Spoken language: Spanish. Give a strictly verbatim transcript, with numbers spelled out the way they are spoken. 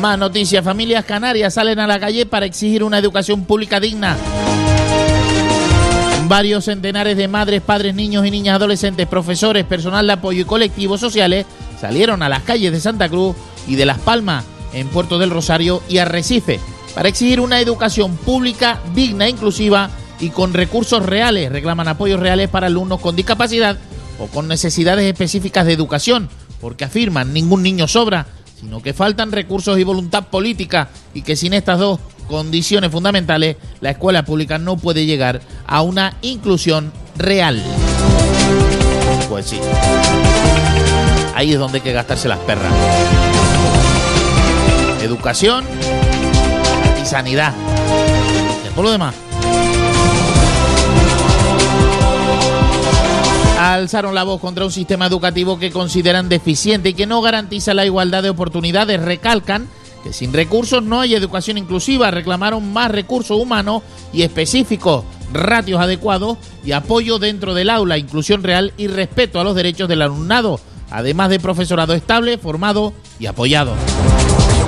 Más noticias. Familias canarias salen a la calle para exigir una educación pública digna. Varios centenares de madres, padres, niños y niñas, adolescentes, profesores, personal de apoyo y colectivos sociales salieron a las calles de Santa Cruz y de Las Palmas, en Puerto del Rosario y Arrecife, para exigir una educación pública digna, inclusiva y con recursos reales. Reclaman apoyos reales para alumnos con discapacidad o con necesidades específicas de educación, porque afirman ningún niño sobra, sino que faltan recursos y voluntad política, y que sin estas dos condiciones fundamentales la escuela pública no puede llegar a una inclusión real. Pues sí, ahí es donde hay que gastarse las perras. Educación y sanidad. Por lo demás, alzaron la voz contra un sistema educativo que consideran deficiente y que no garantiza la igualdad de oportunidades. Recalcan que sin recursos no hay educación inclusiva. Reclamaron más recursos humanos y específicos, ratios adecuados y apoyo dentro del aula, inclusión real y respeto a los derechos del alumnado, además de profesorado estable, formado y apoyado.